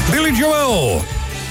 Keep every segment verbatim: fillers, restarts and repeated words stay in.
Billy Joel.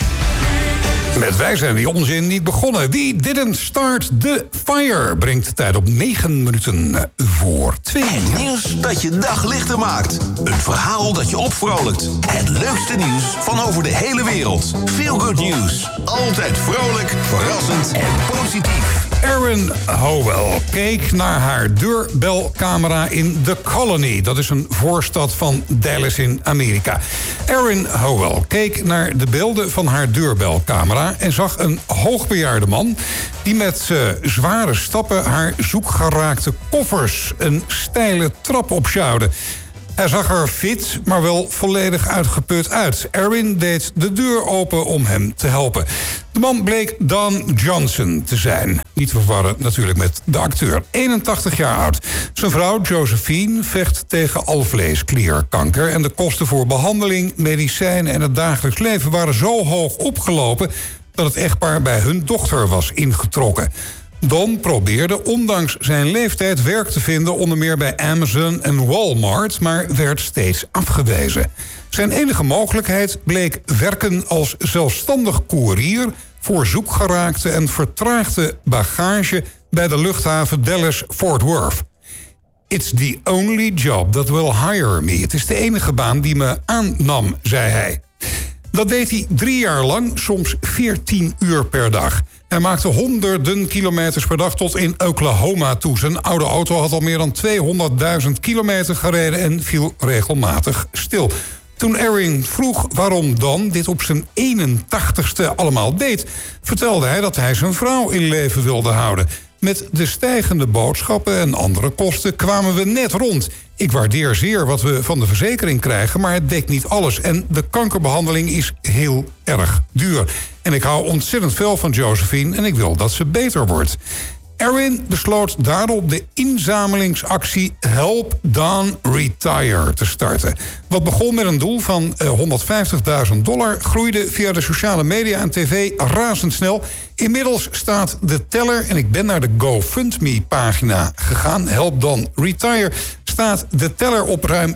Met Wij zijn die onzin niet begonnen. We didn't start the fire. Brengt de tijd op negen minuten voor twee. Het nieuws dat je dag lichter maakt. Een verhaal dat je opvrolijkt. Het leukste nieuws van over de hele wereld. Feel good news. Altijd vrolijk, verrassend en positief. Erin Howell keek naar haar deurbelcamera in The Colony. Dat is een voorstad van Dallas in Amerika. Erin Howell keek naar de beelden van haar deurbelcamera en zag een hoogbejaarde man die met uh, zware stappen haar zoekgeraakte koffers een steile trap opsjouwde. Hij zag er fit, maar wel volledig uitgeput uit. Erin deed de deur open om hem te helpen. De man bleek Don Johnson te zijn. Niet te verwarren natuurlijk met de acteur. eenentachtig jaar oud. Zijn vrouw Josephine vecht tegen alvleesklierkanker. En de kosten voor behandeling, medicijnen en het dagelijks leven waren zo hoog opgelopen dat het echtpaar bij hun dochter was ingetrokken. Don probeerde ondanks zijn leeftijd werk te vinden, onder meer bij Amazon en Walmart, maar werd steeds afgewezen. Zijn enige mogelijkheid bleek werken als zelfstandig koerier voor zoekgeraakte en vertraagde bagage bij de luchthaven Dallas-Fort Worth. It's the only job that will hire me. Het is de enige baan die me aannam, zei hij. Dat deed hij drie jaar lang, soms veertien uur per dag. Hij maakte honderden kilometers per dag tot in Oklahoma toe. Zijn oude auto had al meer dan tweehonderdduizend kilometer gereden en viel regelmatig stil. Toen Erin vroeg waarom Don dit op zijn eenentachtigste allemaal deed, vertelde hij dat hij zijn vrouw in leven wilde houden. Met de stijgende boodschappen en andere kosten kwamen we net rond. Ik waardeer zeer wat we van de verzekering krijgen, maar het dekt niet alles. En de kankerbehandeling is heel erg duur. En ik hou ontzettend veel van Josephine en ik wil dat ze beter wordt. Erin besloot daarop de inzamelingsactie Help Don Retire te starten. Wat begon met een doel van honderdvijftigduizend dollar... groeide via de sociale media en tv razendsnel. Inmiddels staat de teller, en ik ben naar de GoFundMe-pagina gegaan... Help Don Retire, staat de teller op ruim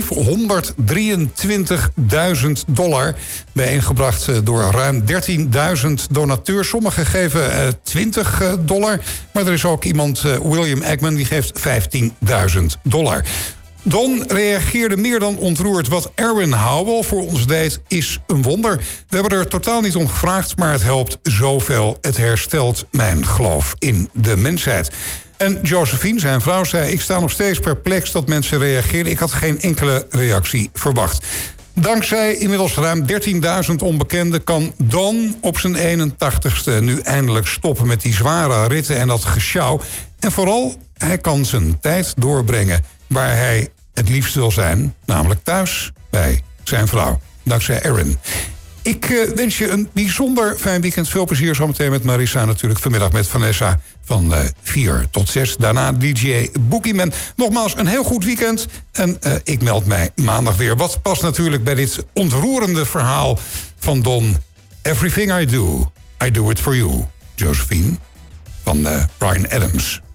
zevenhonderddrieëntwintigduizend dollar... bijeengebracht door ruim dertienduizend donateurs. Sommigen geven uh, twintig dollar... maar er is ook iemand, uh, William Eggman, die geeft vijftienduizend dollar. Don reageerde meer dan ontroerd. Wat Erin Howell voor ons deed, is een wonder. We hebben er totaal niet om gevraagd, maar het helpt zoveel. Het herstelt mijn geloof in de mensheid. En Josephine, zijn vrouw, zei... ik sta nog steeds perplex dat mensen reageren. Ik had geen enkele reactie verwacht. Dankzij inmiddels ruim dertienduizend onbekenden kan Don op zijn eenentachtigste nu eindelijk stoppen met die zware ritten en dat gesjouw. En vooral, hij kan zijn tijd doorbrengen waar hij het liefst wil zijn, namelijk thuis bij zijn vrouw. Dankzij Erin. Ik uh, wens je een bijzonder fijn weekend. Veel plezier zometeen met Marissa, natuurlijk vanmiddag met Vanessa van uh, vier tot zes. Daarna D J Boogieman. Nogmaals, een heel goed weekend. En uh, ik meld mij maandag weer. Wat past natuurlijk bij dit ontroerende verhaal van Don. Everything I do, I do it for you. Josephine van uh, Bryan Adams.